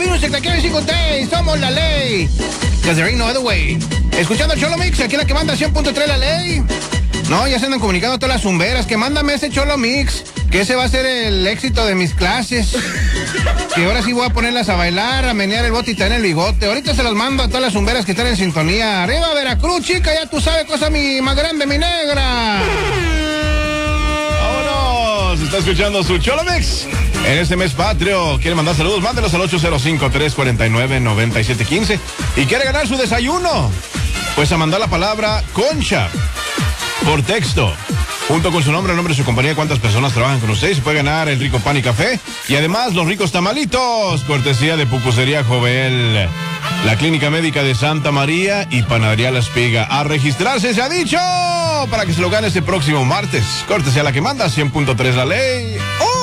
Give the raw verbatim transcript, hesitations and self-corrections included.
music that carries you day. Somos la ley. Because there ain't no other way. Escuchando el Cholo Mix, aquí la que manda cien punto tres la ley. No, ya se andan comunicando todas las zumberas, que mándame ese Cholo Mix, que ese va a ser el éxito de mis clases. Que ahora sí voy a ponerlas a bailar, a menear el bote y tener el bigote. Ahorita se los mando a todas las zumberas que están en sintonía. Arriba Veracruz, chica, ya tú sabes, cosa mi más grande, mi negra. ¡Vámonos! Está escuchando su Cholo Mix en este mes patrio. ¿Quiere mandar saludos? Mándelos al ocho cero cinco, tres cuatro nueve, nueve siete uno cinco. ¿Y quiere ganar su desayuno? Pues a mandar la palabra Concha por texto, junto con su nombre, el nombre de su compañía, cuántas personas trabajan con usted. Se puede ganar el rico pan y café y además los ricos tamalitos, cortesía de Pupusería Jovel, la Clínica Médica de Santa María y Panadería La Espiga. A registrarse se ha dicho, para que se lo gane este próximo martes. Cortesía la que manda cien punto tres la ley. ¡Oh!